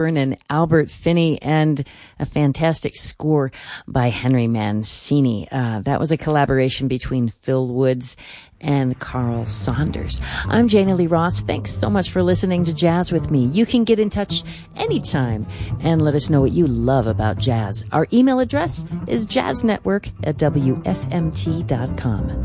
and Albert Finney, and a fantastic score by Henry Mancini. That was a collaboration between Phil Woods and Carl Saunders. I'm Jana Lee Ross. Thanks so much for listening to Jazz with me. You can get in touch anytime and let us know what you love about jazz. Our email address is jazznetwork@wfmt.com.